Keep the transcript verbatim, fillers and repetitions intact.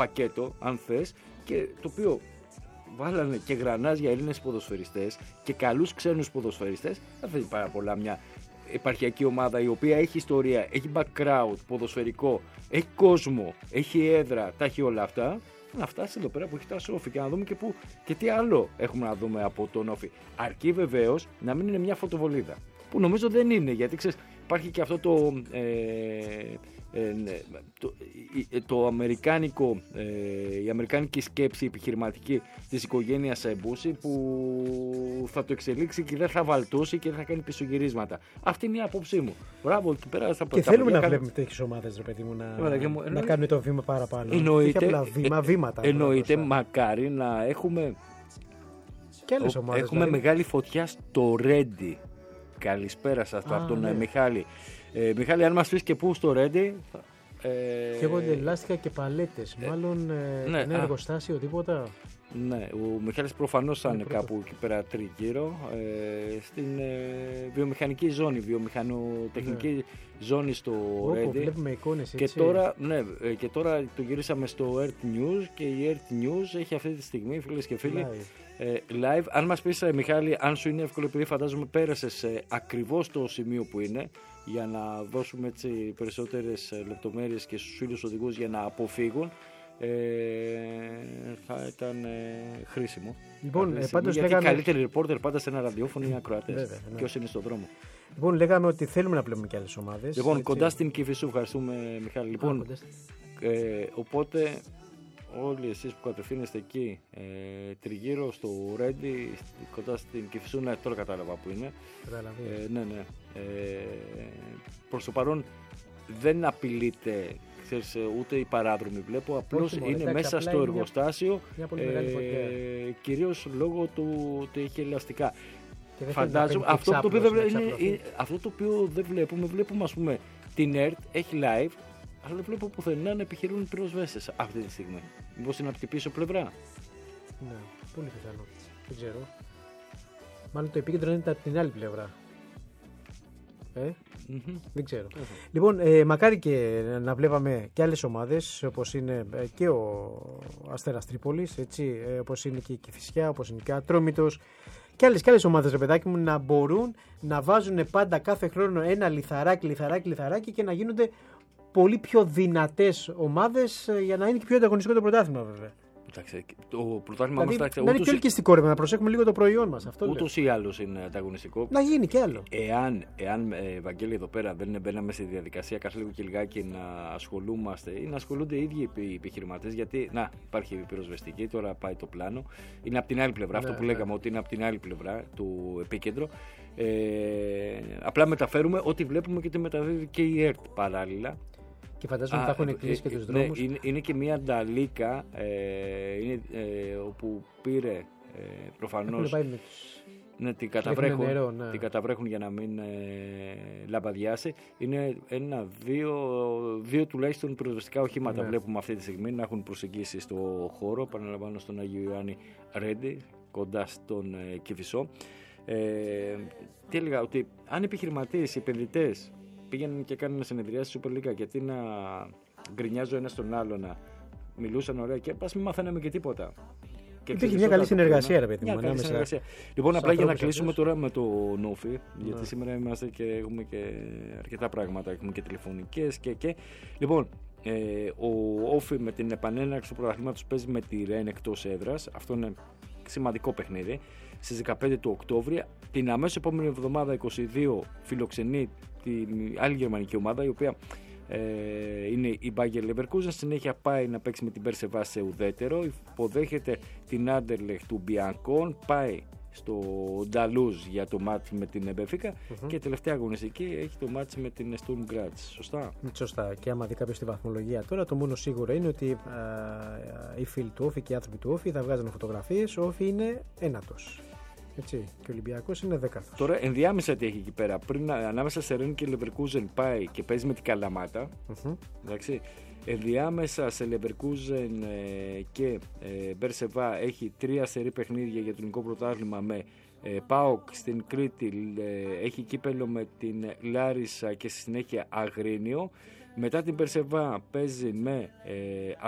πακέτο, αν θες, και το οποίο βάλανε και γρανάζια Έλληνες ποδοσφαιριστές και καλούς ξένους ποδοσφαιριστές. Δεν θέλει πάρα πολλά μια επαρχιακή ομάδα η οποία έχει ιστορία, έχει background ποδοσφαιρικό, έχει κόσμο, έχει έδρα, τα έχει όλα αυτά. Να φτάσει εδώ πέρα που έχει φτάσει ο Όφη και να δούμε και, που, και τι άλλο έχουμε να δούμε από τον Όφη. Αρκεί βεβαίως να μην είναι μια φωτοβολίδα. Που νομίζω δεν είναι, γιατί ξέρεις, υπάρχει και αυτό το, ε, ε, το, το αμερικάνικο, ε, η αμερικάνικη σκέψη επιχειρηματική της οικογένειας Μπούση, που θα το εξελίξει και δεν θα βαλτώσει και δεν θα κάνει πισωγυρίσματα. Αυτή είναι η άποψή μου. Μπράβο, εκεί πέρα στα Και θέλουμε να κάνουμε... βλέπουμε τέτοιες ομάδες, ρε παιδί μου, να, μου, να κάνουν το βήμα παραπάνω. Εννοείται, απλά βήμα, βήματα, εννοείται μακάρι να έχουμε, και άλλες ομάδες, έχουμε δηλαδή. μεγάλη φωτιά στο Ρέντι. Καλησπέρα σας από τον ναι. Μιχάλη. Ε, Μιχάλη, αν μας πεις και πού στο Ρέντι. Ε, Καίγονται λάστιχα και παλέτες. Ε, Μάλλον ε, ναι, είναι εργοστάσιο, τίποτα. Ναι, ο Μιχάλης προφανώς θα είναι κάπου εκεί πέρα τριγύρω. Ε, στην ε, βιομηχανική ζώνη, βιομηχανοτεχνική ναι. ζώνη στο Ρέντι. Βλέπουμε εικόνες έτσι. Και τώρα, ναι, και τώρα το γυρίσαμε στο Earth News και η Earth News έχει αυτή τη στιγμή, φίλες και φίλοι, live. Ε, live. Αν μας πεις, Μιχάλη, αν σου είναι εύκολο, επειδή φαντάζομαι πέρασες ε, ακριβώς το σημείο που είναι, για να δώσουμε έτσι περισσότερες λεπτομέρειες και στους φίλους οδηγούς για να αποφύγουν, ε, θα ήταν ε, χρήσιμο. Λοιπόν, ε, πάντως γιατί λέγαμε... οι καλύτεροι ρεπόρτερ πάντα σε ένα ραδιόφωνο είναι ακροατές. Βέβαια, ναι. Και όσοι είναι στον δρόμο. Λοιπόν, λέγαμε ότι θέλουμε να βλέπουμε και άλλες ομάδες. Λοιπόν, έτσι. Κοντά στην Κηφισού, ευχαριστούμε, Μιχάλη. Λοιπόν, Α, ε, οπότε όλοι εσείς που κατευθύνεστε εκεί ε, τριγύρω στο Ρέντι, κοντά στην Κηφισού, ναι, τώρα κατάλαβα που είναι. Ε, ναι, ναι. Ε, προς το παρόν δεν απειλείται, ξέρεις, ούτε οι παράδρομοι βλέπω, απλώς είναι εντάξει, μέσα στο είναι εργοστάσιο, μια, μια ε, κυρίως λόγω του ότι έχει ελαστικά. Φαντάζομαι, αυτό, το οποίο δεν, είναι, είναι, αυτό το οποίο δεν βλέπουμε, βλέπουμε ας πούμε την ΕΡΤ, έχει live, αλλά δεν βλέπω πουθενά να επιχειρούν πυροσβέστες αυτή τη στιγμή. Μήπως είναι από την πίσω πλευρά. Ναι, πολύ πιθανό. Δεν ξέρω. Μάλλον το επίκεντρο είναι από την άλλη πλευρά. Ε, mm-hmm. Δεν ξέρω. Mm-hmm. Λοιπόν, ε, μακάρι και να βλέπαμε και άλλες ομάδες, όπως είναι ε, και ο Αστέρας Τρίπολης, έτσι, ε, όπως είναι και η Κηφισιά, όπως είναι και ο Ατρόμητος, και άλλες, και άλλες ομάδες, ρε παιδάκι μου, να μπορούν να βάζουν πάντα κάθε χρόνο ένα λιθαράκι, λιθαράκι, λιθαράκι και να γίνονται πολύ πιο δυνατές ομάδες για να είναι και πιο ανταγωνιστικό το πρωτάθλημα, βέβαια. Εντάξει, το πρωτάθλημα δηλαδή, μας, να είναι πιο ελκυστικό, ρε, να προσέχουμε λίγο το προϊόν μας. Ούτως ή άλλως είναι ανταγωνιστικό. Να γίνει και άλλο. Εάν, εάν ε, Βαγγέλη, εδώ πέρα δεν μπαίναμε στη διαδικασία κάθε λίγο και λιγάκι να ασχολούμαστε ή να ασχολούνται οι ίδιοι οι επιχειρηματίες, γιατί να, υπάρχει πυροσβεστική, τώρα πάει το πλάνο. Είναι από την άλλη πλευρά, ναι, αυτό που ναι. λέγαμε ότι είναι από την άλλη πλευρά του επίκεντρο. Ε, απλά μεταφέρουμε ό,τι βλέπουμε και τη μεταδίδει και η ΕΡΤ παράλληλα. Και φαντάζομαι ότι θα έχουν κλείσει και τους ναι, δρόμους. Είναι, είναι και μια νταλίκα ε, είναι, ε, όπου πήρε ε, προφανώς ναι, την, καταβρέχουν, νερό, ναι. την καταβρέχουν για να μην ε, λαμπαδιάσει. Είναι ένα, δύο, δύο τουλάχιστον πυροσβεστικά οχήματα ναι. βλέπουμε αυτή τη στιγμή να έχουν προσεγγίσει στο χώρο. Παραλαμβάνω στον Άγιο Ιωάννη Ρέντι, κοντά στον ε, Κηφισό. Ε, τι έλεγα, ότι αν επιχειρηματίες, επενδυτές πήγαιναν και κάνουν συνεδριάσεις στη Super League, γιατί να γκρινιάζω ένα στον άλλο, να μιλούσαν ωραία και πας μην μαθαίναμε και τίποτα. Υπήρχε μια καλή συνεργασία, ρε παιδί μου. Λοιπόν, απλά για να κλείσουμε τώρα με το Όφη, γιατί ναι. σήμερα είμαστε και έχουμε και αρκετά πράγματα, έχουμε και τηλεφωνικές και και. Λοιπόν, ε, ο Όφη με την επανέναρξη του πρωταθλήματος παίζει με τη Ρεν εκτός έδρας. Αυτό είναι σημαντικό παιχνίδι. Στις δεκαπέντε του Οκτώβρη, την αμέσως επόμενη εβδομάδα είκοσι δύο φιλοξενεί την άλλη γερμανική ομάδα, η οποία ε, είναι η Bayer Leverkusen. Συνέχεια πάει να παίξει με την Περσεβά σε ουδέτερο, υποδέχεται την Anderlecht του Μπιανκόν, πάει στο Νταλούζ για το μάτς με την Μπενφίκα mm-hmm. και τελευταία αγωνιστική έχει το μάτς με την Sturm Graz. Σωστά. Σωστά. Και άμα δει κάποιος τη βαθμολογία τώρα, το μόνο σίγουρο είναι ότι οι φίλοι του Όφη και οι άνθρωποι του Όφη θα βγάζουν φωτογραφίες. Ο Όφη είναι ένατος. Έτσι. Και ο Ολυμπιακός είναι δέκατος. Τώρα ενδιάμεσα τι έχει εκεί πέρα. Πριν, ανάμεσα σε Ρεν και Leverkusen πάει και παίζει με την Καλαμάτα. Mm-hmm. Εντάξει. Ενδιάμεσα σε Leverkusen ε, και ε, Μπερσεβά έχει τρία σερί παιχνίδια για το ελληνικό πρωτάθλημα με ε, ΠΑΟΚ στην Κρήτη, ε, έχει κύπελο με την Λάρισα και στη συνέχεια Αγρίνιο. Μετά την Περσεβά παίζει με ε,